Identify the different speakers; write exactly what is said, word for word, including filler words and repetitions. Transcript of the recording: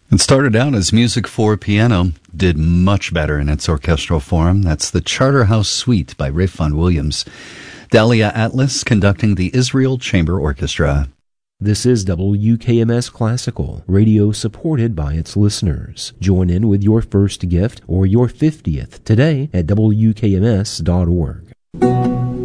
Speaker 1: It started out as music for piano, did much better in its orchestral form. That's the Charterhouse Suite by Ralph Vaughan Williams. Dahlia Atlas conducting the Israel Chamber Orchestra.
Speaker 2: This is W K M S Classical, radio supported by its listeners. Join in with your first gift or your fiftieth today at W K M S dot org.